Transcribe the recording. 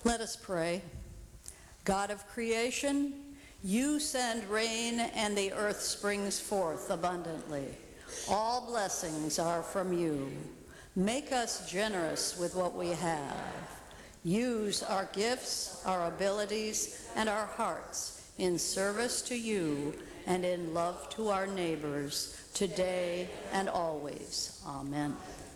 Let us pray. God of creation, you send rain and the earth springs forth abundantly. All blessings are from you. Make us generous with what we have. Use our gifts, our abilities, and our hearts in service to you and in love to our neighbors, today and always. Amen.